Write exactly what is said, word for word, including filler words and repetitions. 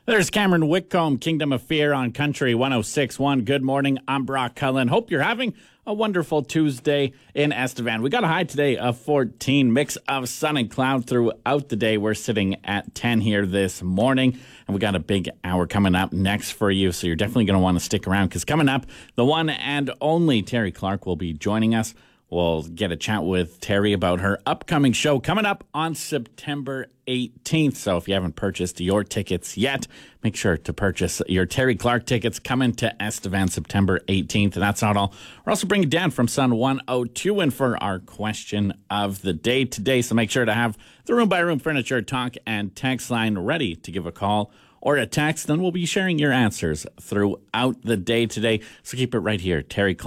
There's Cameron Whitcomb, Kingdom of Fear on Country one oh six point one. Good morning. I'm Brock Cullen. Hope you're having a wonderful Tuesday in Estevan. We got a high today of fourteen, mix of sun and cloud throughout the day. We're sitting at ten here this morning, and we got a big hour coming up next for you, so you're definitely going to want to stick around because coming up, the one and only Terry Clark will be joining us. We'll get a chat with Terry about her upcoming show coming up on September eighteenth. So if you haven't purchased your tickets yet, make sure to purchase your Terry Clark tickets coming to Estevan September eighteenth. And that's not all. We're also bringing Dan from Sun one oh two in for our question of the day today. So make sure to have the Room by Room Furniture talk and text line ready to give a call or a text. Then we'll be sharing your answers throughout the day today. So keep it right here. Terry Clark.